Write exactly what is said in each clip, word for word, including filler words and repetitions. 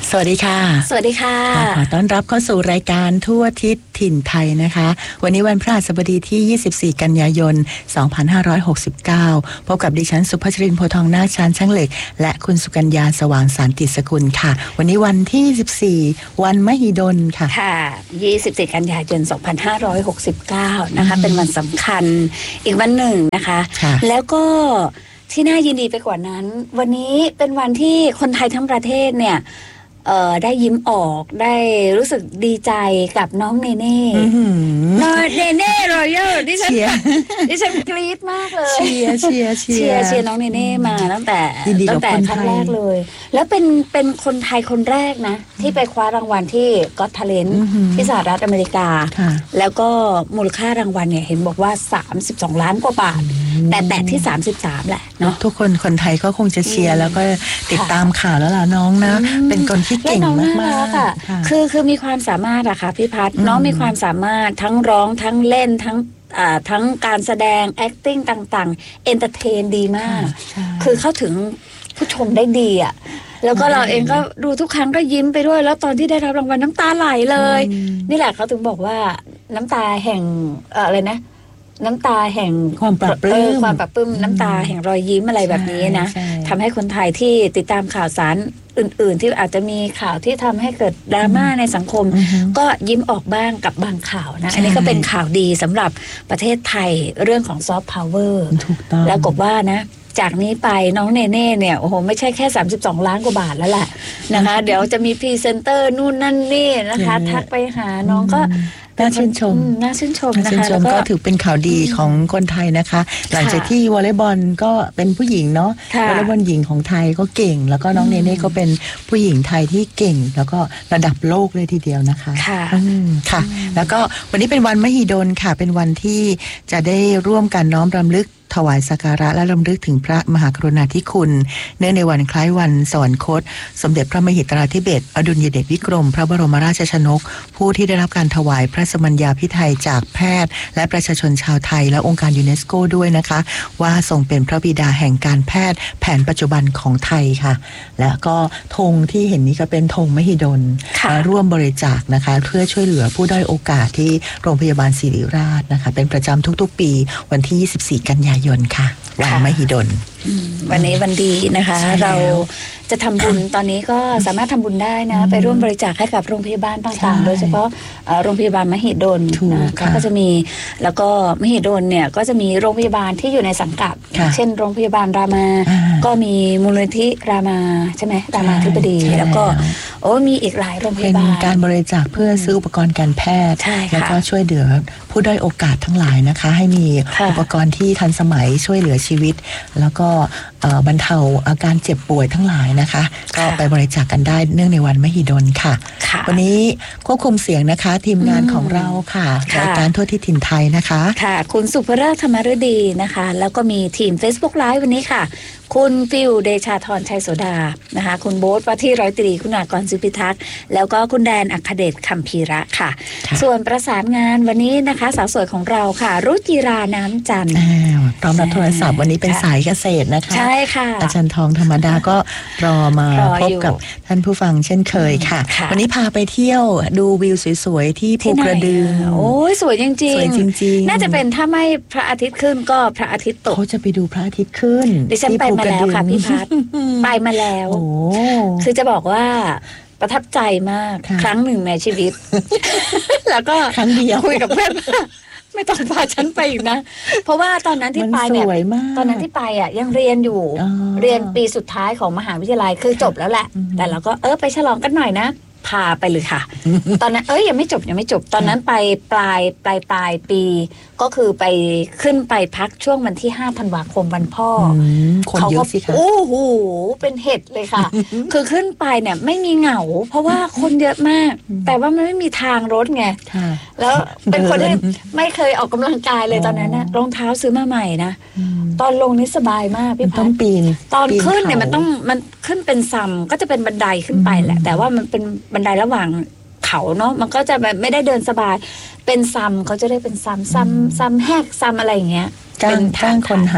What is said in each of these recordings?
สวัสดีค่ะสวัสดีค่ะขอต้อนรับเข้าสู่รายการทั่วทิศถิ่นไทยนะคะวันนี้วันพฤหัสบดีที่ยี่สิบสี่กันยายนสองพันห้าร้อยหกสิบเก้าพบกับดิฉันสุภชรินทร์โพทองนาคชานช่างเหล็กและคุณสุกัญญาสว่างสารติสกุลค่ะวันนี้วันที่ยี่สิบสี่วันมหิดลค่ะค่ะยี่สิบสี่กันยายนสองพันห้าร้อยหกสิบเก้านะคะเป็นวันสำคัญอีกวันหนึ่งนะคะแล้วก็ที่น่ายินดีไปกว่านั้นวันนี้เป็นวันที่คนไทยทั้งประเทศเนี่ยเอ่อได้ยิ้มออกได้รู้สึกดีใจกับน้องเนเน่น้องเนเน่รอยัลดิฉันดิฉันกรี๊ดมากเลยเชียร์เชียร์เชียร์เชียร์น้องเนเน่มาตั้งแต่ตั้งแต่ครั้งแรกเลยแล้วเป็นเป็นคนไทยคนแรกนะที่ไปคว้ารางวัลที่ Got Talent ที่สหรัฐอเมริกาแล้วก็มูลค่ารางวัลเนี่ยเห็นบอกว่าสามสิบสองล้านกว่าบาทแต่แตะที่สามสิบสามแหละเนาะทุกคนคนไทยก็คงจะเชียร์แล้วก็ติดตามข่าวแล้วล่ะน้องนะเป็นคนที่เก่งมากๆค่ะคือคือมีความสามารถอะค่ะพี่พัฒน์น้องมีความสามารถทั้งร้องทั้งเล่นทั้งอ่าทั้งการแสดง acting ต่างๆ entertain ดีมากคือเข้าถึงผู้ชมได้ดีอะแล้วก็เราเองก็ดูทุกครั้งก็ยิ้มไปด้วยแล้วตอนที่ได้รับรางวัลน้ำตาไหลเลยนี่แหละเขาถึงบอกว่าน้ำตาแห่งอะไรนะน้ำตาแห่งความปรับปลื้มความปรับปลื้มน้ำตาแห่งรอยยิ้มอะไรแบบนี้นะทำให้คนไทยที่ติดตามข่าวสารอื่นๆที่อาจจะมีข่าวที่ทำให้เกิดดราม่าในสังคมก็ยิ้มออกบ้างกับบางข่าวนะอันนี้ก็เป็นข่าวดีสำหรับประเทศไทยเรื่องของซอฟต์พาวเวอร์แล้วกบว่านะจากนี้ไปน้องเนเน่เนี่ยโอ้โหไม่ใช่แค่สามสิบสองล้านกว่าบาทแล้วแหละนะคะเดี๋ยวจะมีพรีเซนเตอร์นู่นนั่นนี่นะคะทักไปหาน้องก็น่าชื่นชมน่าชื่นชมนะคะแล้วก็ถือเป็นข่าวดีของคนไทยนะคะหลังจากที่วอลเลย์บอลก็เป็นผู้หญิงเนาะวอลเลย์บอลหญิงของไทยก็เก่งแล้วก็น้องเนเน่ก็เป็นผู้หญิงไทยที่เก่งแล้วก็ระดับโลกเลยทีเดียวนะคะค่ะค่ะแล้วก็วันนี้เป็นวันมหิดลค่ะเป็นวันที่จะได้ร่วมกันน้อมรำลึกถวายสักการะและรำลึกถึงพระมหากรุณาธิคุณเนื่องในวันคล้ายวันสวรรคตสมเด็จพระมหิตราธิเบศรอดุลยเดชวิกรมพระบรมราชชนกผู้ที่ได้รับการถวายพระสมัญญาภิไธยจากแพทย์และประชาชนชาวไทยและองค์การยูเนสโกด้วยนะคะว่าทรงเป็นพระบิดาแห่งการแพทย์แผนปัจจุบันของไทยค่ะและก็ธงที่เห็นนี้ก็เป็นธงมหิดลร่วมบริจาคนะคะเพื่อช่วยเหลือผู้ด้อยโอกาสที่โรงพยาบาลศิริราชนะคะเป็นประจำทุกๆปีวันที่ยี่สิบสี่กันยายนค่ะวันมหิดลวันนี้วันดีนะคะเราจะทำบุญตอนนี้ก็สามารถทำบุญได้นะไปร่วมบริจาคให้กับโรงพยาบาลต่างๆโดยเฉพาะโรงพยาบาลมหิดลนะก็จะมีแล้วก็มหิดลเนี่ยก็จะมีโรงพยาบาลที่อยู่ในสังกัดเช่นโรงพยาบาลรามาก็มีมูลนิธิรามาใช่ไหมรามาธิบดีแล้วก็โอ้มีอีกหลายโรงพยาบาลเป็นการบริจาคเพื่อซื้ออุปกรณ์การแพทย์แล้วก็ช่วยเหลือผู้ด้อยโอกาสทั้งหลายนะคะให้มีอุปกรณ์ที่ทันสมัยช่วยเหลือชีวิตแล้วก็บรรเทาอาการเจ็บป่วยทั้งหลายนะคะก็ไปบริจาคกันได้เนื่องในวันมหิดลค่ะวันนี้ควบคุมเสียงนะคะทีมงานของเราค่ะรายการทั่วทิศถิ่นไทยนะคะค่ะคุณสุภราชธรรมฤดีนะคะแล้วก็มีทีม Facebook Live วันนี้ค่ะคุณฟิวเดชาธรชัยโสดานะคะคุณโบ๊ทว่าที่ร้อยตรีคุณากรสุพิทักษ์แล้วก็คุณแดนอัคเดชคัมภีระค่ะส่วนประสานงานวันนี้นะคะสาวสวยของเราค่ะรุจิราน้ำจันทร์พร้อมรับโทรศัพท์วันนี้เป็นสายเกษตรนะคะใช่ค่ะอาจารย์ทองธรรมดาก็รอมาพบกับท่านผู้ฟังเช่นเคยค่ะวันนี้พาไปเที่ยวดูวิวสวยๆที่ภูกระดึงโอ้ยสวยจริงๆสวยจริงๆน่าจะเป็นถ้าไม่พระอาทิตย์ขึ้นก็พระอาทิตย์ตกเขาจะไปดูพระอาทิตย์ขึ้นดิฉันไปมาแล้วค่ะพี่พัฒน์ไปมาแล้วคือจะบอกว่าประทับใจมากครั้งหนึ่งในชีวิตแล้วก็ครั้งเดียวคุยกับเพื่อนไม่ต้องพาฉันไปอีกนะเพราะว่าตอนนั้นที่ไปเนี่ยตอนนั้นที่ไปอ่ะยังเรียนอยู่เรียนปีสุดท้ายของมหาวิทยาลัยคือจบแล้วแหละแต่เราก็เออไปฉลองกันหน่อยนะพาไปเลยค่ะตอนนั้นเอ้ยยังไม่จบยังไม่จบตอนนั้นไปปลายปลายปลายปีก็คือไปขึ้นไปพักช่วงวันที่ห้าธันวาคมวันพ่อคนเยอะสิคะโอ้โหเป็นเห็ดเลยค่ะคือขึ้นไปเนี่ยไม่มีเหงาเพราะว่าคนเยอะมากแต่ว่ามันไม่มีทางรถไงแล้วเป็นคนที่ไม่เคยออกกำลังกายเลยตอนนั้นนะรองเท้าซื้อมาใหม่นะตอนลงนี่สบายมากพี่พัฒน์ตอนขึ้นเนี่ยมันต้องมันขึ้นเป็นซัมก็จะเป็นบันไดขึ้นไปแหละแต่ว่ามันเป็นบันไดระหว่างเขาเนาะมันก็จะแบบไม่ได้เดินสบายเป็นซัมเขาจะได้เป็นซัมซัมซัมแหกซัมอะไรอย่างเงี้ยจ้างจ้างคนหับ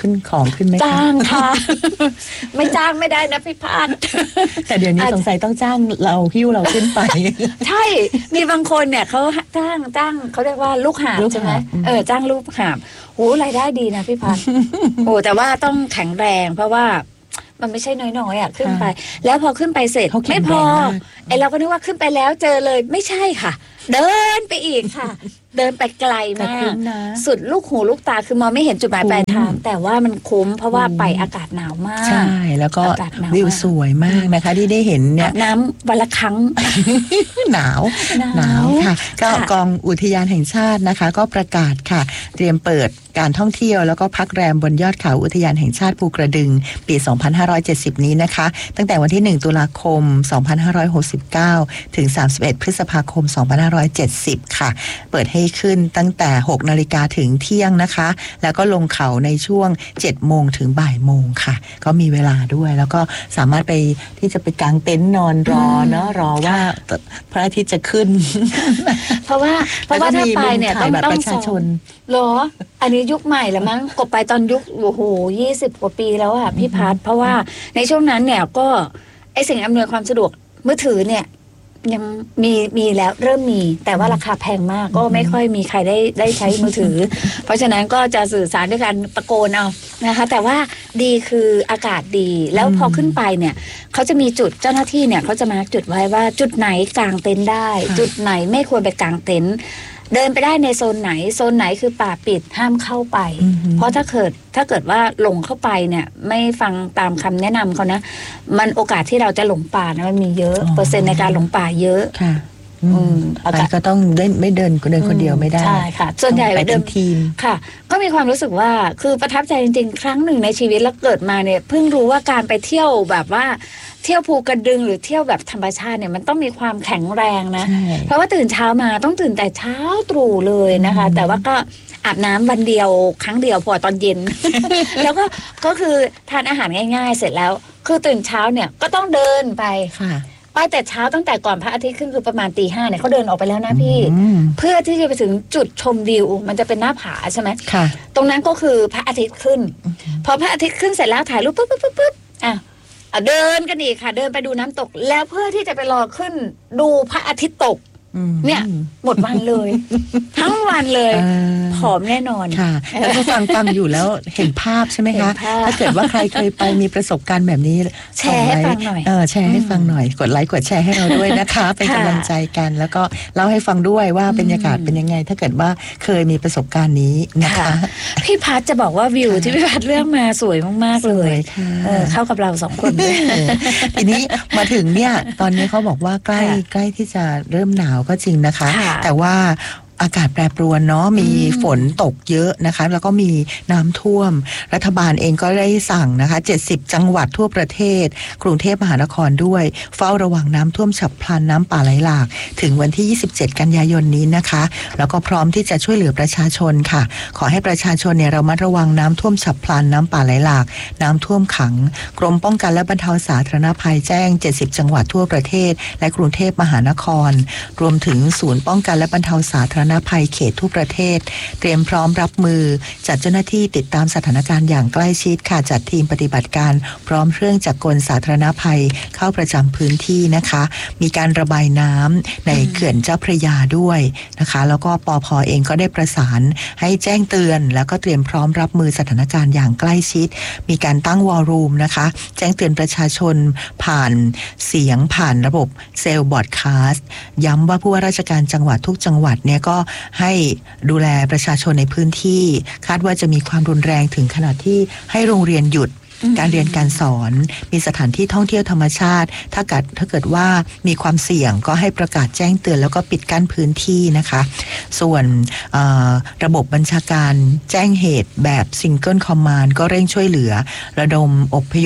ขึ้นของขึ้นไหมคะจ้างค่ะ ไม่จ้างไม่ได้นะพี่พันธ์แต่เดี๋ยวนี้สงสัยต้องจ้างเราหิ้วเราขึ้นไปใช่มีบางคนเนี่ยเขาจ้างจ้างเขาเรียกว่าลูกหาบใช่ไหมเออจ้างลูกหาบโอ้รายได้ดีนะพี่พันธ์โอ้แต่ว่าต้องแข็งแรงเพราะว่ามันไม่ใช่น้อยๆอ่ะขึ้นไปแล้วพอขึ้นไปเสร็จไม่พอไอเราก็นึกว่าขึ้นไปแล้วเจอเลยไม่ใช่ค่ะเดินไปอีกค่ะเดินไปไกลมากสุดลูกหูลูกตาคือมองไม่เห็นจุดหมายปลายทางแต่ว่ามันคุ้มเพราะว่าไปอากาศหนาวมากใช่แล้วก็วิวสวยมากนะคะที่ได้เห็นเนี่ยน้ำวันละครั้งหนาวหนาวค่ะก็กองอุทยานแห่งชาตินะคะก็ประกาศค่ะเตรียมเปิดการท่องเที่ยวแล้วก็พักแรมบนยอดเขาอุทยานแห่งชาติภูกระดึงปีสองพันห้าร้อยเจ็ดสิบนี้นะคะตั้งแต่วันที่หนึ่งตุลาคมสองพันห้าร้อยหกสิบเก้าถึงสามสิบเอ็ดพฤษภาคมสองพันห้าร้อยเจ็ดสิบค่ะเปิดให้ขึ้นตั้งแต่หกนาฬิกาถึงเที่ยงนะคะแล้วก็ลงเขาในช่วงเจ็ดโมงถึงบ่ายโมงค่ะก็มีเวลาด้วยแล้วก็สามารถไปที่จะไปกางเต็นท์นอนรอเนาะรอว่าพระอาทิตย์จะขึ้นเพราะว่าเพราะว่าถ้าไปเนี่ยต้องต้องประชาชนเหรออันนี้ยุคใหม่แล้วมั้งกบไปตอนยุคโอ้โหยี่สิบกว่าปีแล้วอ่ะพี่พัดเพราะว่าในช่วงนั้นเนี่ยก็ไอสิ่งอำนวยความสะดวกมือถือเนี่ยยังมีมีแล้วเริ่มมีแต่ว่าราคาแพงมากก็ไม่ค่อยมีใครได้ได้ใช้มือถือ เพราะฉะนั้นก็จะสื่อสารด้วยการตะโกนเอานะคะแต่ว่าดีคืออากาศดีแล้วพอขึ้นไปเนี่ยเขาจะมีจุดเจ้าหน้าที่เนี่ยเขาจะมาร์คจุดไว้ว่าจุดไหนกางเต็นท์ได้จุดไหนไม่ควรไปกางเต็นท์เดินไปได้ในโซนไหนโซนไหนคือป่าปิดห้ามเข้าไปเพราะถ้าเกิดถ้าเกิดว่าหลงเข้าไปเนี่ยไม่ฟังตามคำแนะนำเขานะมันโอกาสที่เราจะหลงป่านะมันมีเยอะเปอร์เซ็นต์ในการหลงป่าเยอะค่ะไปก็ต้องได้ไม่เดินเดินคนเดียวไม่ได้ใช่ค่ะส่วนใหญ่ไปเดินทีมค่ะก็มีความรู้สึกว่าคือประทับใจจริงๆครั้งหนึ่งในชีวิตแล้วเกิดมาเนี่ยเพิ่งรู้ว่าการไปเที่ยวแบบว่าเที่ยวภูกระดึงหรือเที่ยวแบบธรรมชาติเนี่ยมันต้องมีความแข็งแรงนะเพราะว่าตื่นเช้ามาต้องตื่นแต่เช้าตรู่เลยนะคะแต่ว่าก็อาบน้ำวันเดียวครั้งเดียวพอตอนเย็น แล้วก็ก็คือทานอาหารง่ายๆเสร็จแล้วคือตื่นเช้าเนี่ยก็ต้องเดินไปไปแต่เช้าตั้งแต่ก่อนพระอาทิตย์ขึ้นคือประมาณตีห้าเนี่ยเขาเดินออกไปแล้วนะพี่เพื่อที่จะไปถึงจุดชมวิวมันจะเป็นหน้าผาใช่ไหมตรงนั้นก็คือพระอาทิตย์ขึ้นพอพระอาทิตย์ขึ้นเสร็จแล้วถ่ายรูปปุ๊บปุ๊บปุ๊บปุ๊บอ่ะเดินกันอีกค่ะเดินไปดูน้ำตกแล้วเพื่อที่จะไปรอขึ้นดูพระอาทิตย์ตกเนี่ยหมดวันเลยทั้งวันเลยผอมแน่นอนค่ะแล้วก็ฟังฟังอยู่แล้วเห็นภาพใช่ไหมคะถ้าเกิดว่าใครเคยไปมีประสบการณ์แบบนี้แชร์ให้ฟังหน่อยเออแชร์ให้ฟังหน่อยกดไลค์กดแชร์ให้เราด้วยนะคะเป็นกำลังใจกันแล้วก็เล่าให้ฟังด้วยว่าบรรยากาศเป็นยังไงถ้าเกิดว่าเคยมีประสบการณ์นี้นะคะพี่พัดจะบอกว่าวิวที่พี่พัดเลือกมาสวยมากๆเลยเข้ากับเราสองคนทีนี้มาถึงเนี่ยตอนนี้เขาบอกว่าใกล้ใกล้ที่จะเริ่มหนาวก็จริงนะคะแต่ว่าอากาศแปรปรวนเนาะมีฝนตกเยอะนะคะแล้วก็มีน้ำท่วมรัฐบาลเองก็ได้สั่งนะคะเจ็ดสิบจังหวัดทั่วประเทศกรุงเทพมหานครด้วยเฝ้าระวังน้ำท่วมฉับพลันน้ำป่าไหลหลากถึงวันที่ยี่สิบเจ็ดกันยายนนี้นะคะแล้วก็พร้อมที่จะช่วยเหลือประชาชนค่ะขอให้ประชาชนเนี่ยเรามัดระวังน้ำท่วมฉับพลันน้ำป่าไหลหลากน้ำท่วมขังกรมป้องกันและบรรเทาสาธารณภัยแจ้งเจ็ดสิบจังหวัดทั่วประเทศและกรุงเทพมหานครรวมถึงศูนย์ป้องกันและบรรเทาสาธารณภัยเขตทั่วประเทศเตรียมพร้อมรับมือจัดเจ้าหน้าที่ติดตามสถานการณ์อย่างใกล้ชิดค่ะจัดทีมปฏิบัติการพร้อมเครื่องจักรกลสาธารณภัยเข้าประจำพื้นที่นะคะมีการระบายน้ำในเขื่อนเจ้าพระยาด้วยนะคะแล้วก็ปภ.เองก็ได้ประสานให้แจ้งเตือนแล้วก็เตรียมพร้อมรับมือสถานการณ์อย่างใกล้ชิดมีการตั้งวอลลุ่มนะคะแจ้งเตือนประชาชนผ่านเสียงผ่านระบบเซลล์บอร์ดคาสต์ย้ำว่าผู้ว่าราชการจังหวัดทุกจังหวัดเนี่ยก็ให้ดูแลประชาชนในพื้นที่คาดว่าจะมีความรุนแรงถึงขนาดที่ให้โรงเรียนหยุดการเรียนการสอนมีสถานที่ท่องเที่ยวธรรมชาติถ้าเกิดถ้าเกิดว่ามีความเสี่ยงก็ให้ประกาศแจ้งเตือนแล้วก็ปิดกั้นพื้นที่นะคะส่วนระบบบัญชาการแจ้งเหตุแบบซิงเกิลคอมมานด์ก็เร่งช่วยเหลือระดมอพยพ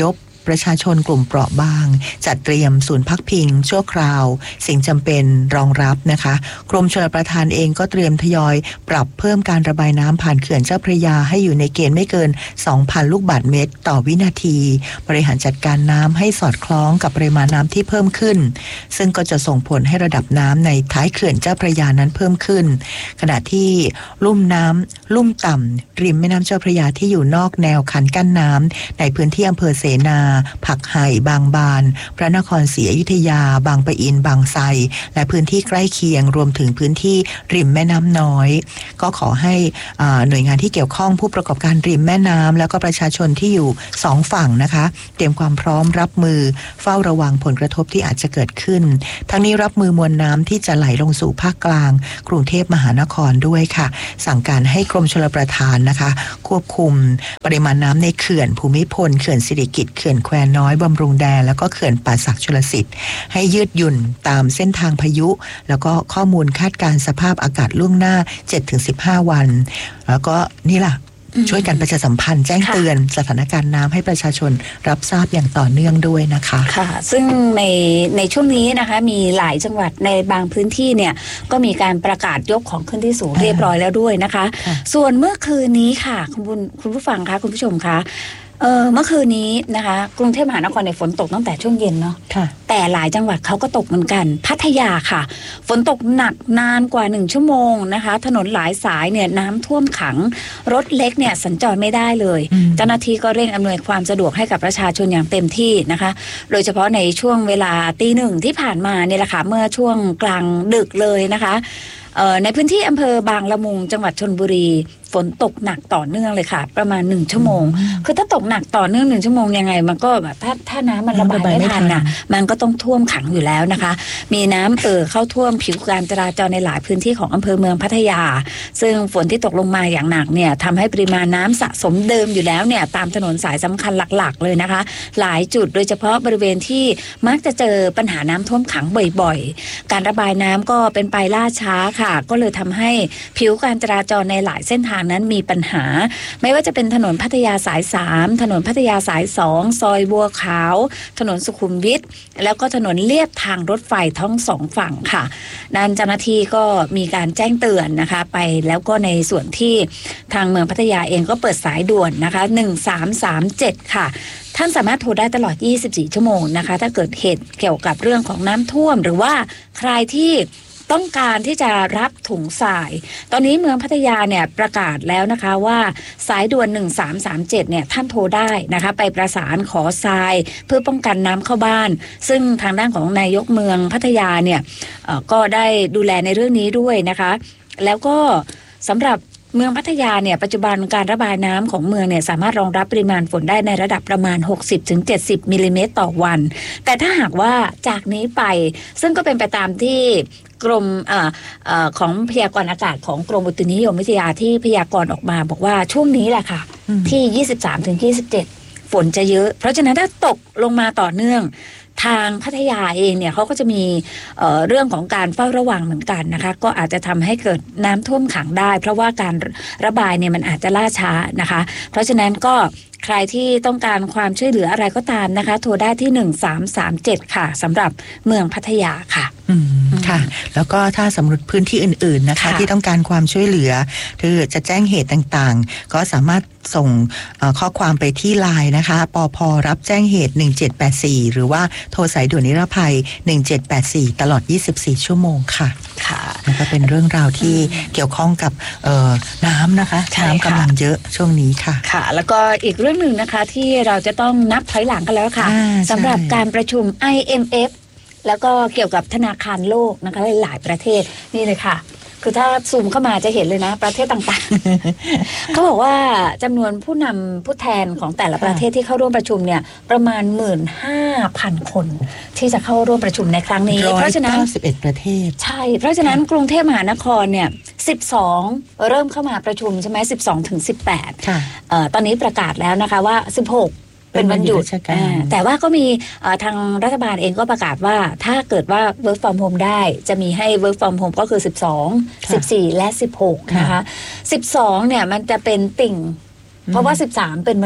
ประชาชนกลุ่มเปราะบางจัดเตรียมศูนย์พักพิงชั่วคราวสิ่งจำเป็นรองรับนะคะกรมชลประทานเองก็เตรียมทยอยปรับเพิ่มการระบายน้ำผ่านเขื่อนเจ้าพระยาให้อยู่ในเกณฑ์ไม่เกิน สองพัน ลูกบาศก์เมตรต่อวินาทีบริหารจัดการน้ำให้สอดคล้องกับปริมาณน้ำที่เพิ่มขึ้นซึ่งก็จะส่งผลให้ระดับน้ำในท้ายเขื่อนเจ้าพระยานั้นเพิ่มขึ้นขณะที่ลุ่มน้ำลุ่มต่ำริมแม่น้ำเจ้าพระยาที่อยู่นอกแนวคันกั้นน้ำในพื้นที่อำเภอเสนาผักไห่บางบานพระนครศรีอยุธยาบางปะอินบางไทรและพื้นที่ใกล้เคียงรวมถึงพื้นที่ริมแม่น้ำน้อยก็ขอให้หน่วยงานที่เกี่ยวข้องผู้ประกอบการริมแม่น้ำแล้วก็ประชาชนที่อยู่สองฝั่งนะคะเตรียมความพร้อมรับมือเฝ้าระวังผลกระทบที่อาจจะเกิดขึ้นทั้งนี้รับมือมวลน้ำที่จะไหลลงสู่ภาคกลางกรุงเทพมหานครด้วยค่ะสั่งการให้กรมชลประทานนะคะควบคุมปริมาณน้ำในเขื่อนภูมิพลเขื่อนสิริกิติ์เขื่อนแควน้อยบำรุงแดนแล้วก็เขื่อนป่าสักชลสิทธิ์ให้ยืดหยุ่นตามเส้นทางพายุแล้วก็ข้อมูลคาดการณ์สภาพอากาศล่วงหน้า เจ็ดถึงสิบห้า วันแล้วก็นี่ล่ะช่วยกันประชาสัมพันธ์แจ้งเตือนสถานการณ์น้ำให้ประชาชนรับทราบอย่างต่อเนื่องด้วยนะคะค่ะซึ่งในในช่วงนี้นะคะมีหลายจังหวัดในบางพื้นที่เนี่ยก็มีการประกาศยกของขึ้นที่สูงเรียบร้อยแล้วด้วยนะคะส่วนเมื่อคืนนี้ค่ะคุณคุณผู้ฟังคะคุณผู้ชมคะเออเมื่อคืนนี้นะคะกรุงเทพมหานครในฝนตกตั้งแต่ช่วงเย็นเนาะแต่หลายจังหวัดเขาก็ตกเหมือนกันพัทยาค่ะฝนตกหนักนานกว่าหนึ่งชั่วโมงนะคะถนนหลายสายเนี่ยน้ำท่วมขังรถเล็กเนี่ยสัญจรไม่ได้เลยเจ้าหน้าที่ก็เร่งอำนวยความสะดวกให้กับประชาชนอย่างเต็มที่นะคะโดยเฉพาะในช่วงเวลาตีหนึ่งที่ผ่านมาเนี่ยแหละค่ะเมื่อช่วงกลางดึกเลยนะคะในพื้นที่อำเภอบางละมุงจังหวัดชลบุรีฝนตกหนักต่อเนื่องเลยค่ะประมาณหนึ่งชั่วโมงคือถ้าตกหนักต่อเนื่องหนึ่งชั่วโมงยังไงมันก็แบบถ้าถ้าน้ำมันระบายไม่ทันน่ะมันก็ต้องท่วมขังอยู่แล้วนะคะมีน้ำเอ่อเข้าท่วมผิวการจราจรในหลายพื้นที่ของอำเภอเมืองพัทยาซึ่งฝนที่ตกลงมาอย่างหนักเนี่ยทำให้ปริมาณน้ำสะสมเดิมอยู่แล้วเนี่ยตามถนนสายสำคัญหลักๆเลยนะคะหลายจุดโดยเฉพาะบริเวณที่มักจะเจอปัญหาน้ำท่วมขังบ่อยๆการระบายน้ำก็เป็นไปล่าช้าค่ะก็เลยทำให้ผิวการจราจรในหลายเส้นทางนั้นมีปัญหาไม่ว่าจะเป็นถนนพัทยาสายสามถนนพัทยาสายสองซอยบัวขาวถนนสุขุมวิทแล้วก็ถนนเลียบทางรถไฟทั้งสองฝั่งค่ะด้านเจ้าหน้าที่ก็มีการแจ้งเตือนนะคะไปแล้วก็ในส่วนที่ทางเมืองพัทยาเองก็เปิดสายด่วนนะคะหนึ่งสามสามเจ็ดค่ะท่านสามารถโทรได้ตลอดยี่สิบสี่ชั่วโมงนะคะถ้าเกิดเหตุเกี่ยวกับเรื่องของน้ำท่วมหรือว่าใครที่ต้องการที่จะรับถุงทรายตอนนี้เมืองพัทยาเนี่ยประกาศแล้วนะคะว่าสายด่วนหนึ่งสามสามเจ็ดเนี่ยท่านโทรได้นะคะไปประสานขอทรายเพื่อป้องกันน้ำเข้าบ้านซึ่งทางด้านของนายกเมืองพัทยาเนี่ยก็ได้ดูแลในเรื่องนี้ด้วยนะคะแล้วก็สำหรับเมืองพัทยาเนี่ยปัจจุบันการระบายน้ำของเมืองเนี่ยสามารถรองรับปริมาณฝนได้ในระดับประมาณ หกสิบถึงเจ็ดสิบ มิลลิเมตรต่อวันแต่ถ้าหากว่าจากนี้ไปซึ่งก็เป็นไปตามที่กรมเอ่อเอ่อของพยากรณ์อากาศของกรมอุตุนิยมวิทยาที่พยากรณ์ออกมาบอกว่าช่วงนี้แหละค่ะที่ ยี่สิบสามถึงยี่สิบเจ็ด ฝนจะเยอะเพราะฉะนั้นถ้าตกลงมาต่อเนื่องทางพัทยาเองเนี่ยเขาก็จะมี เอ่อ เรื่องของการเฝ้าระวังเหมือนกันนะคะก็อาจจะทำให้เกิดน้ำท่วมขังได้เพราะว่าการระบายเนี่ยมันอาจจะล่าช้านะคะเพราะฉะนั้นก็ใครที่ต้องการความช่วยเหลืออะไรก็ตามนะคะโทรได้ที่หนึ่งสามสามเจ็ดค่ะสำหรับเมืองพัทยาค่ะอืมค่ะแล้วก็ถ้าสำหรับพื้นที่อื่นๆนะคะที่ต้องการความช่วยเหลือคือจะแจ้งเหตุต่างๆก็สามารถส่งข้อความไปที่ ไลน์ นะคะปภรับแจ้งเหตุหนึ่งเจ็ดแปดสี่หรือว่าโทรสายด่วนนิรภัยหนึ่งเจ็ดแปดสี่ตลอดยี่สิบสี่ชั่วโมงค่ะค่ะแล้วก็เป็นเรื่องราวที่เกี่ยวข้องกับน้ำนะคะน้ำกำลังเยอะช่วงนี้ค่ะค่ะแล้วก็อีกเรื่องหนึ่งนะคะที่เราจะต้องนับถอยหลังกันแล้วค่ะสำหรับการประชุม ไอ เอ็ม เอฟ แล้วก็เกี่ยวกับธนาคารโลกนะคะหลายประเทศนี่เลยค่ะคือถ้าซูมเข้ามาจะเห็นเลยนะประเทศต่างๆ เขาบอกว่าจำนวนผู้นำผู้แทนของแต่ละประเทศที่เข้าร่วมประชุมเนี่ยประมาณ หนึ่งหมื่นห้าพัน คนที่จะเข้าร่วมประชุมในครั้งนี้เพราะฉะนั้นสิบเอ็ดประเทศใช่เพราะฉะนั้นกรุงเทพมหานครเนี่ยสิบสองเริ่มเข้ามาประชุมใช่ไหมสิบสองถึงสิบแปดค่ะเอ่อตอนนี้ประกาศแล้วนะคะว่าสิบหกเป็นวันหยุดแต่ว่าก็มีทางรัฐบาลเองก็ประกาศว่าถ้าเกิดว่า work from home ได้จะมีให้ work from home ก็คือสิบสอง สิบสี่และสิบหกนะคะสิบสองเนี่ยมันจะเป็นติ่งเพราะว่าสิบสามเป็นวันหยุด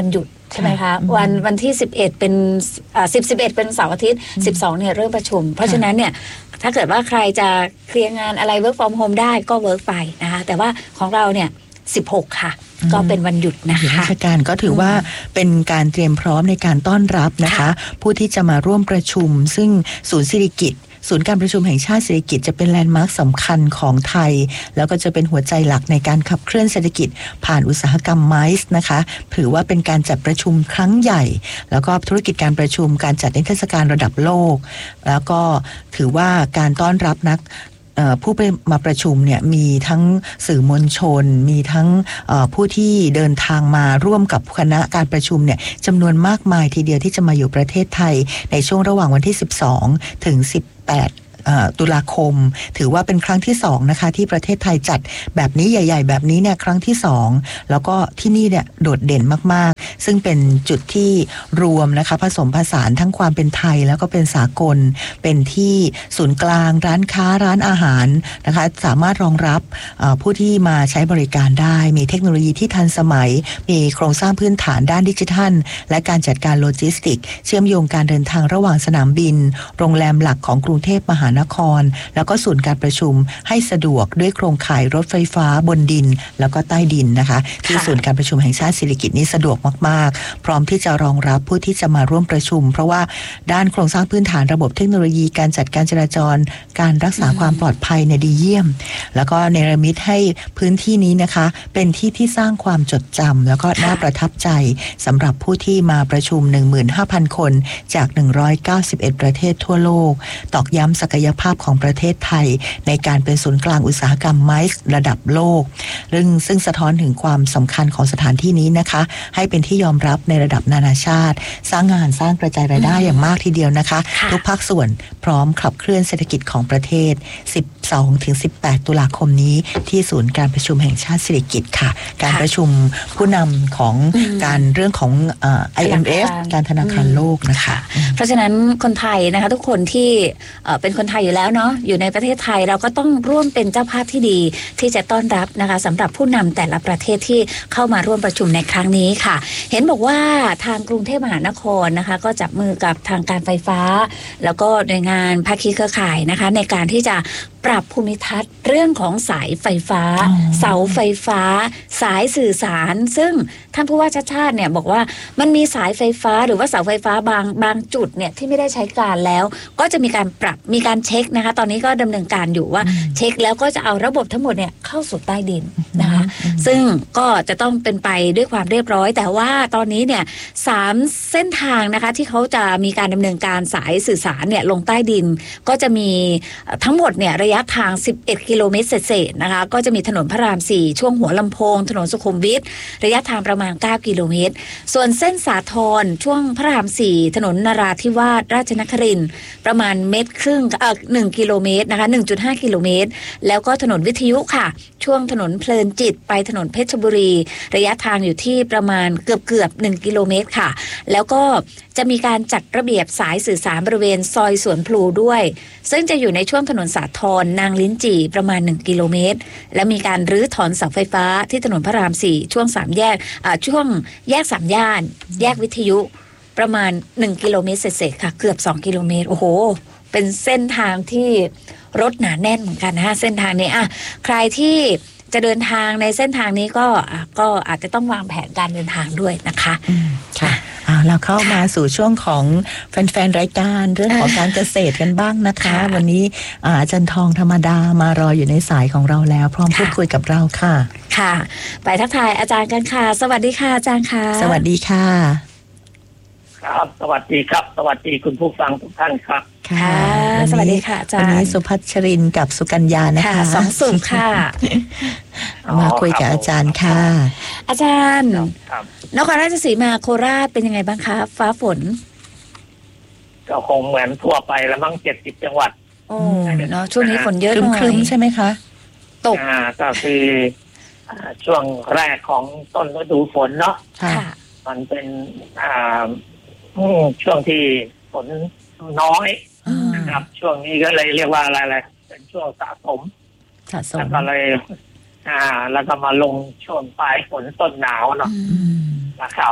ใช่ไหมคะวันวันที่สิบเอ็ดเป็นอ่าสิบ สิบเอ็ดเป็นเสาร์อาทิตย์สิบสองเนี่ยเริ่มประชุมเพราะฉะนั้นเนี่ยถ้าเกิดว่าใครจะเคลียร์งานอะไร work from home ได้ก็ work ไปนะคะแต่ว่าของเราเนี่ยสิบหกค่ะก็เป็นวันหยุดนะคะราชการก็ถือว่าเป็นการเตรียมพร้อมในการต้อนรับนะคะผู้ที่จะมาร่วมประชุมซึ่งศูนย์สิริกิติ์ศูนย์การประชุมแห่งชาติสิริกิติ์จะเป็นแลนด์มาร์คสำคัญของไทยแล้วก็จะเป็นหัวใจหลักในการขับเคลื่อนเศรษฐกิจผ่านอุตสาหกรรมไมซ์นะคะถือว่าเป็นการจัดประชุมครั้งใหญ่แล้วก็ธุรกิจการประชุมการจัดนิทรรศการระดับโลกแล้วก็ถือว่าการต้อนรับนักผู้ไปมาประชุมเนี่ยมีทั้งสื่อมวลชนมีทั้งผู้ที่เดินทางมาร่วมกับคณะการประชุมเนี่ยจำนวนมากมายทีเดียวที่จะมาอยู่ประเทศไทยในช่วงระหว่างวันที่สิบสองถึงสิบแปดตุลาคมถือว่าเป็นครั้งที่สองนะคะที่ประเทศไทยจัดแบบนี้ใหญ่ๆแบบนี้เนี่ยครั้งที่สองแล้วก็ที่นี่เนี่ยโดดเด่นมากๆซึ่งเป็นจุดที่รวมนะคะผสมผสานทั้งความเป็นไทยแล้วก็เป็นสากลเป็นที่ศูนย์กลางร้านค้าร้านอาหารนะคะสามารถรองรับผู้ที่มาใช้บริการได้มีเทคโนโลยีที่ทันสมัยมีโครงสร้างพื้นฐานด้านดิจิทัลและการจัดการโลจิสติกเชื่อมโยงการเดินทางระหว่างสนามบินโรงแรมหลักของกรุงเทพมหานครแล้วก็ศูนย์การประชุมให้สะดวกด้วยโครงข่ายรถไฟฟ้าบนดินแล้วก็ใต้ดินนะคะที่ศูนย์การประชุมแห่งชาติสิริกิติ์นี้สะดวกมากๆพร้อมที่จะรองรับผู้ที่จะมาร่วมประชุมเพราะว่าด้านโครงสร้างพื้นฐานระบบเทคโนโลยีการจัดการจราจรการรักษาความปลอดภัยเนี่ยดีเยี่ยมแล้วก็เนรมิตให้พื้นที่นี้นะคะเป็นที่ที่สร้างความจดจำแล้วก็น่าประทับใจสำหรับผู้ที่มาประชุม หนึ่งหมื่นห้าพัน คนจากหนึ่งร้อยเก้าสิบเอ็ดประเทศทั่วโลกตอกย้ำศักยภาพของประเทศไทยในการเป็นศูนย์กลางอุตสาหกรรมไมซ์ระดับโลกซึ่งซึ่งสะท้อนถึงความสำคัญของสถานที่นี้นะคะให้เป็นที่ยอมรับในระดับนานาชาติสร้างงานสร้างกระจายรายได้อย่างมากทีเดียวนะคะทุกภาคส่วนพร้อมขับเคลื่อนเศรษฐกิจของประเทศ สิบสองถึงสิบแปด ตุลาคมนี้ที่ศูนย์การประชุมแห่งชาติสิริกิติ์ค่ะการประชุมผู้นำของการเรื่องของเอ่อ ไอ เอ็ม เอฟ การธนาคารโลกนะคะเพราะฉะนั้นคนไทยนะคะทุกคนที่เป็นคนไทยอยู่แล้วเนาะอยู่ในประเทศไทยเราก็ต้องร่วมเป็นเจ้าภาพที่ดีที่จะต้อนรับนะคะสำหรับผู้นำแต่ละประเทศที่เข้ามาร่วมประชุมในครั้งนี้ค่ะเห็นบอกว่าทางกรุงเทพมหานครนะคะก็จับมือกับทางการไฟฟ้าแล้วก็หน่วยงานภาคีเครือข่ายนะคะในการที่จะปรับภูมิทัศน์เรื่องของสายไฟฟ้าเสาไฟฟ้าสายสื่อสารซึ่งท่านผู้ว่าชาติชาติเนี่ยบอกว่ามันมีสายไฟฟ้าหรือว่าเสาไฟฟ้าบางบางจุดเนี่ยที่ไม่ได้ใช้การแล้วก็จะมีการปรับมีการเช็คนะคะตอนนี้ก็ดำเนินการอยู่ว่าเช็คแล้วก็จะเอาระบบทั้งหมดเนี่ยเข้าสู่ใต้ดินนะคะซึ่งก็จะต้องเป็นไปด้วยความเรียบร้อยแต่ว่าตอนนี้เนี่ยสามเส้นทางนะคะที่เขาจะมีการดำเนินการสายสื่อสารเนี่ยลงใต้ดินก็จะมีทั้งหมดเนี่ยระยะทางสิบเอ็ดกิโลเมตรเศษๆนะคะก็จะมีถนนพระรามสี่ช่วงหัวลำโพงถนนสุขุมวิทระยะทางประมาณเก้ากิโลเมตรส่วนเส้นสาทรช่วงพระรามสี่ถนนนราธิวาสราชนครินทร์ประมาณเมตรครึ่งเอ่อหนึ่งกิโลเมตรนะคะ หนึ่งจุดห้า กิโลเมตรแล้วก็ถนนวิทยุค่ะช่วงถนนเพลินจิตไปถนนเพชรบุรีระยะทางอยู่ที่ประมาณเกือบเกือบหนึ่งกิโลเมตรค่ะแล้วก็จะมีการจัดระเบียบสายสื่อสารบริเวณซอยสวนพลูด้วยซึ่งจะอยู่ในช่วงถนนสาทรนางลิ้นจี่ประมาณหนึ่งกิโลเมตรและมีการรื้อถอนเสาไฟฟ้าที่ถนนพระรามสี่ช่วงสามแยกอ่าช่วงแยกสามย่านแยกวิทยุประมาณหนึ่งกิโลเมตรเศษๆค่ะเกือบสองกิโลเมตรโอ้โหเป็นเส้นทางที่รถหนาแน่นเหมือนกันนะคะเส้นทางนี้อ่ะใครที่จะเดินทางในเส้นทางนี้ก็ก็อาจจะต้องวางแผนการเดินทางด้วยนะคะค่ะเราเข้ามาสู่ช่วงของแฟนๆรายการเรื่องของการเกษตรกันบ้างนะคะวันนี้อาจารย์ทองธรรมดามารออยู่ในสายของเราแล้วพร้อมพูดคุยกับเราค่ะค่ะไปทักทายอาจารย์กันค่ะสวัสดีค่ะอาจารย์ค่ะสวัสดีค่ะครับสวัสดีครับสวัสดีคุณผู้ฟังทุกท่านครับค่ะสวัสดีค่ะอาจารย์วันนี้สุภัชรินกับสุกัญญานะคะสองสุขค่ะมาคุยกับอาจารย์ค่ะอาจารย์นครราชสีมาโคราชเป็นยังไงบ้างคะฟ้าฝนก็คงเหมือนทั่วไปแล้วมั้งเจ็ดสิบจังหวัดโอ้เนาะช่วงนี้ฝนเยอะหน่อยครึ้มๆใช่ไหมคะตกอ่าก็คือช่วงแรกของต้นฤดูฝนเนาะค่ะมันเป็นอ่าช่วงที่ฝนน้อยนะครับช่วงนี้ก็เลยเรียกว่าอะไรอะไรเป็นช่วงสะสมสะสมแล้วก็เลยอ่าแล้วก็มาลงช่วงปลายฝนต้นหนาวเนาะนะครับ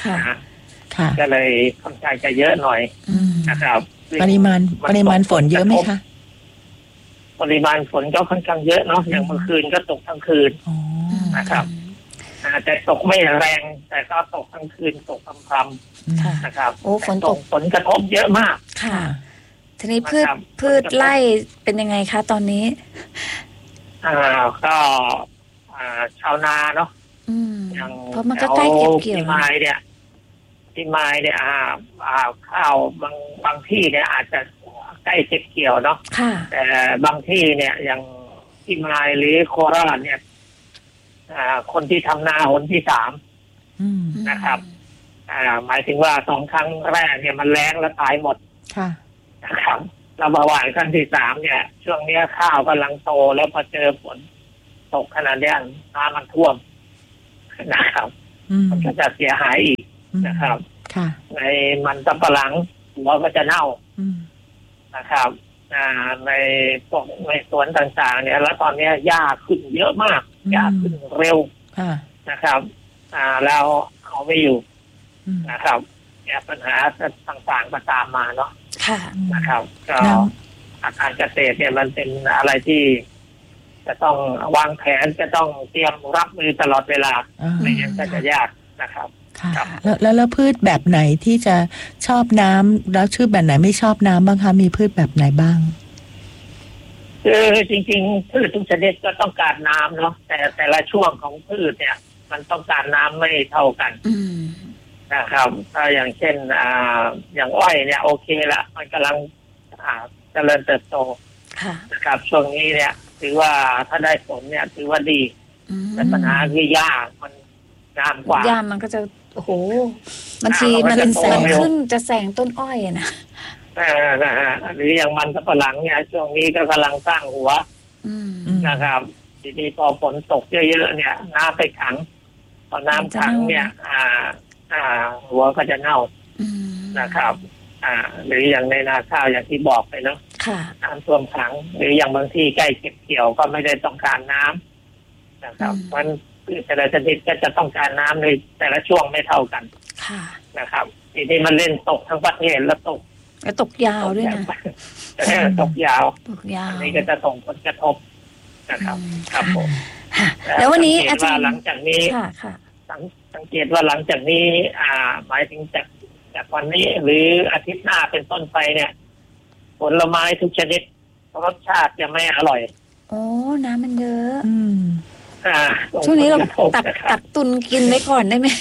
ค่ะค่ะก็เลยค่อนข้างจะเยอะหน่อยนะครับปริมาณปริมาณฝนเยอะไหมคะปริมาณฝนก็ค่อนข้างเยอะเนาะอย่างเมื่อคืนก็ตกทั้งคืนนะครับแต่ตกไม่แรงแต่ก็ตกทั้งคืนตกพรำๆนะครับโอ้ฝนตกผลกระทบเยอะมากค่ะทีนี้พืชพืชไร่เป็นยังไงคะตอนนี้อ่าก็อ่าชาวนาเนาะอย่างเพราะมันก็ใกล้เก็บเกี่ยวที่ไม้เนี่ยที่ไม้เนี่ยอ่าอ่าข้าวบางบางที่เนี่ยอาจจะใกล้เก็บเกี่ยวเนาะแต่บางที่เนี่ยอย่างที่ไม้หรือโคราชเนี่ยอ่าคนที่ทำนาหนที่สามนะครับอ่าหมายถึงว่าสองครั้งแรกเนี่ยมันแล้งแล้วตายหมดนะครับเรามาหว่านครั้งที่สามเนี่ยช่วงนี้ข้าวกำลังโตแล้วพอเจอฝนตกขนาดนี้น้ำมันท่วมนะครับมันก็จะเสียหายอีกนะครับในมันสำปะหลังหัวก็จะเน่านะครับในพวกในสวนต่างๆเนี่ยแล้วตอนนี้หญ้าขึ้นเยอะมากหญ้าขึ้นเร็วนะครับอ่าแล้วเขาไม่อยู่นะครับเนี่ยปัญหาต่างๆมาตามมาเนาะนะครับก็อาคารเกษตรเนี่ยมันเป็นอะไรที่จะต้องวางแผนจะต้องเตรียมรับมือตลอดเวลาไม่งั้นก็จะยากนะครับค่ะแล้วแล้วพืชแบบไหนที่จะชอบน้ำแล้วชื่อแบบไหนไม่ชอบน้ำบ้างคะมีพืชแบบไหนบ้างคือจริงๆพืชทุกชนิดก็ต้องการน้ำเนาะแต่แต่ละช่วงของพืชเนี่ยมันต้องการน้ำไม่เท่ากันนะครับถ้าอย่างเช่นอ่าอย่างอ้อยเนี่ยโอเคละมันกำลังอ่าเจริญเติบโตนะครับช่วงนี้เนี่ยถือว่าถ้าได้ผลเนี่ยถือว่าดีแต่ปัญหาคือหญ้ามันงามกว่าหญ้ามันก็จะโอ้โหบางทีมันแสงขึ้นจะแสงต้นอ้อยนะนะฮะหรืออย่างมันสำปะหลังเนี่ยช่วงนี้ก็กำลังสร้างหัวนะครับทีนี้พอฝนตกเยอะๆเนี่ยน้ำไปขังพอน้ำขังเนี่ยอ่าอ่าหัวก็จะเน่านะครับอ่าหรืออย่างในนาข้าวอย่างที่บอกไปเนาะน้ำท่วมขังหรืออย่างบางที่ใกล้เก็บเกี่ยวก็ไม่ได้ต้องการน้ำนะครับมันแต่ละชนิดก็จะต้องการน้ำในแต่ละช่วงไม่เท่ากันนะครับทีนี้มันเล่นตกทั้งประเทศแล้วตกแล้วตกยาวด้วยนะตกยาวตกยาวอันนี้ก็จะส่งผลกระทบนะครับครับผมแล้ววันนี้อาจารย์หลังจากนี้สังเกตว่าหลังจากนี้อ่าหมายถึงจากจากวันนี้หรืออาทิตย์หน้าเป็นต้นไปเนี่ยผลไม้ทุกชนิดรสชาติจะไม่อร่อยโอ้น้ำมันเยอะอ่าช่วงนี้เราตักตักตุนกินไว้ก่อนได้ไหม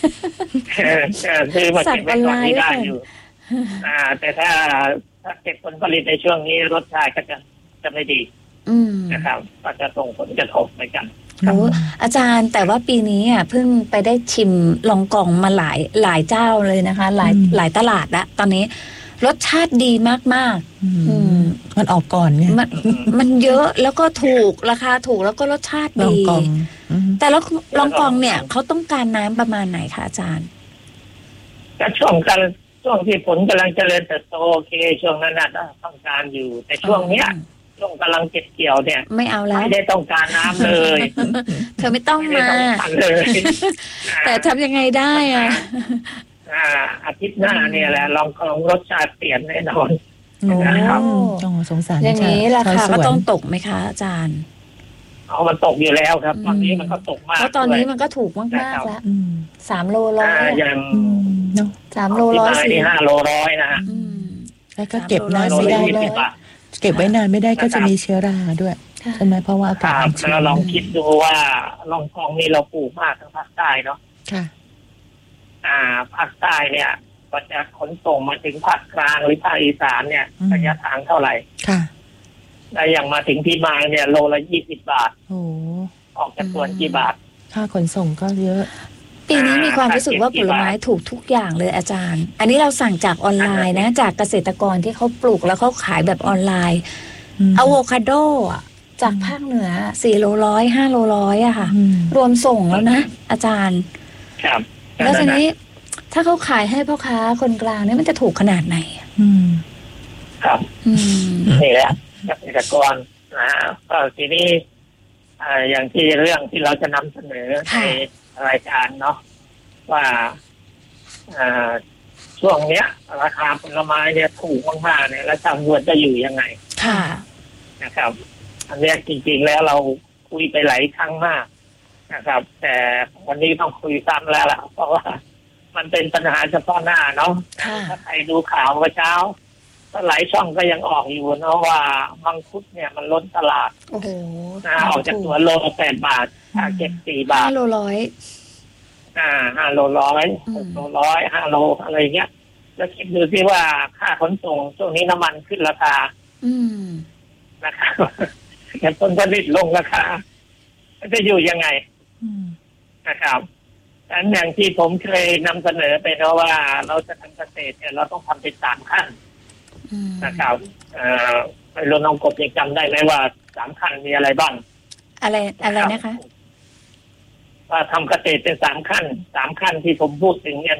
คือมาเก็บไว้ก่อนที่ได้อยู่อ่าแต่ถ้าถ้าเก็บผลผลิตในช่วงนี้รสชาติก็จะจะไม่ดีนะครับก็จะส่งผลกระทบเหมือนกันโอ้อาจารย์แต่ว่าปีนี้อ่ะเพิ่งไปได้ชิมลองกองมาหลายหลายเจ้าเลยนะคะหลายหลายตลาดละตอนนี้รสชาติดีมากๆมันออกก่อนเนี่ยมันมันเยอะแล้วก็ถูกราคาถูกแล้วก็รสชาติดีแต่แล้วลองกองเนี่ยเขาต้องการน้ำประมาณไหนคะอาจารย์ก็ช่วงกันช่วงที่ผลกำลังเจริญเติบโตโอเคช่วงนั้นน่ะต้องการอยู่แต่ช่วงเนี้ยช่วงกำลังเก็บเกี่ยวเนี่ยไม่เอาแล้วไม่ได้ต้องการน้ำเลยเธอไม่ต้องมาแต่ทำยังไงได้อ่ะอ่าอาทิตย์หน้าเนี่ยแหละลองลองรสชาติเปลี่ยนแน่นอนนะครับต้องสงสารอย่างนี้ราคาก็ต้องตกไหมคะอาจารย์เอามันตกอยู่แล้วครับตอนนี้มันก็ตกมากแล้วตอนนี้มันก็ถูกมากมากแล้วสามโลร้อยอย่างสามโลร้อยสี่ห้าโลร้อยนะแล้วก็เก็บนานไม่ได้เลยเก็บไว้นานไม่ได้ก็จะมีเชื้อราด้วยใช่ไหมเพราะว่าอากาศมันชื้นเราลองคิดดูว่าลองกองนี้เราปลูกมากทางภาคใต้เนาะค่ะอ่าภาคใต้เนี่ยก็จะขนส่งมาถึงภาคกลางหรือภาคอีสานเนี่ยระยะทางเท่าไหร่ค่ะได้อย่างมาถึงที่มาเนี่ยโลละยี่สิบบาทโอ้ออกจากสวนกี่บาทค่าขนส่งก็เยอะปีนี้มีความรู้สึกว่าผลไม้ถูกทุกอย่างเลยอาจารย์อันนี้เราสั่งจากออนไลน์นะจากเกษตรกรที่เขาปลูกแล้วเขาขายแบบออนไลน์อะโวคาโดจากภาคเหนือสี่โลร้อยห้าโลร้อยอะค่ะรวมส่งแล้วนะอาจารย์ครับแล้วทีนี้ถ้าเขาขายให้พ่อค้าคนกลางเนี่ยมันจะถูกขนาดไหนครับนี่แหละเกษตรกรนะก็ทีนี้อย่างที่เรื่องที่เราจะนำเสนอในรายการเนาะว่าอ่าช่วงเนี้ย ราคาผลไม้เนี่ยถูกมากๆเนี่ยแล้วชาวสวนจะอยู่ยังไงค่ะนะครับ อันนี้จริงๆแล้วเราคุยไปหลายครั้งมากนะครับ แต่วันนี้ต้องคุยซ้ำแล้วล่ะเพราะว่ามันเป็นปัญหาเฉพาะหน้าเนาะถ้าใครดูข่าวเมื่อเช้าหลายช่องก็ยังออกอยู่เนาะว่ามังคุดเนี่ยมันล้นตลาดโอ้โหออกจากตัวโลแปดบาทค่าเก็บสี่บาทห้าโลร้อยอ่าห้าโลร้อยหกโลร้อยห้าโลอะไรเงี้ยแล้วคิดดูสิว่าค่าขนส่งช่วงนี้น้ำมันขึ้นราคาอืมนะครับแต่ผลผลิตลงราคาจะอยู่ยังไงนะครับอันอย่างที่ผมเคยนำเสนอไปนะว่าเราจะทำเกษตรเนี่ยเราต้องทำเป็นสามขั้นนะครับเอ่อไปรณรงค์กบยังจำได้ไหมว่าสามขั้นมีอะไรบ้างอะไรอะไรนะคะว่าทำเกษตรเป็นสามขั้นสามขั้นที่ผมพูดถึงเนี่ย